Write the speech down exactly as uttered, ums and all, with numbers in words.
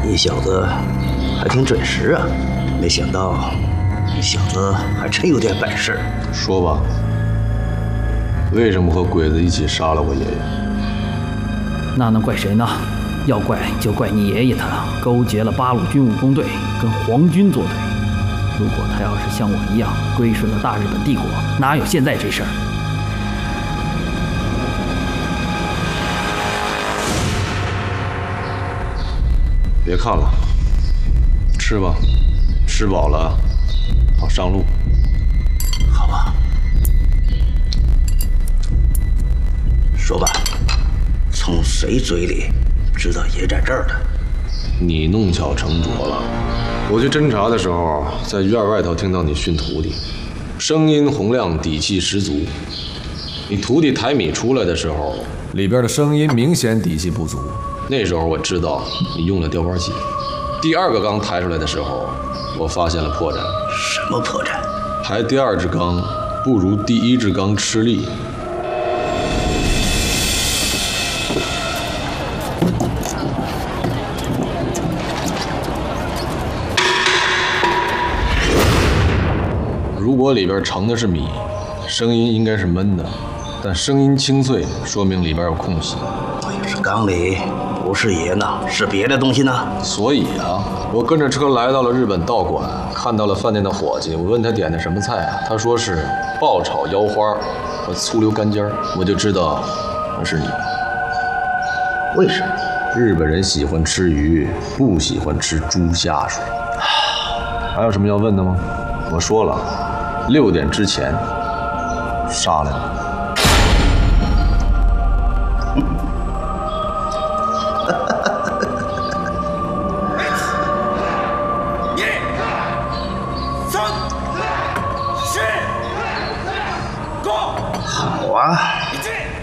你小子还挺准时啊！没想到你小子还真有点本事。 说吧，为什么和鬼子一起杀了我爷爷？ 那能怪谁呢？要怪就怪你爷爷他勾结了八路军武工队，跟皇军作对。如果他要是像我一样归顺了大日本帝国，哪有现在这事儿？ 别看了，吃吧，吃饱了好上路。 好吧，说吧，从谁嘴里知道爷在这儿的？ 你弄巧成拙了。我去侦查的时候，在院外头听到你训徒弟，声音洪亮，底气十足。你徒弟抬米出来的时候， 里边的声音明显底气不足。 那时候我知道你用了调包器。第二个缸抬出来的时候，我发现了破绽。 什么破绽？ 抬第二支缸不如第一支缸吃力。如果里边盛的是米，声音应该是闷的，但声音清脆，说明里边有空隙。 要是缸里不是爷呢，是别的东西呢？ 所以啊，我跟着车来到了日本道馆，看到了饭店的伙计，我问他点的什么菜啊？他说是爆炒腰花和醋溜干尖儿，我就知道是你。 为什么？ 日本人喜欢吃鱼，不喜欢吃猪下水。还有什么要问的吗？我说了，六点之前杀了你。 好啊，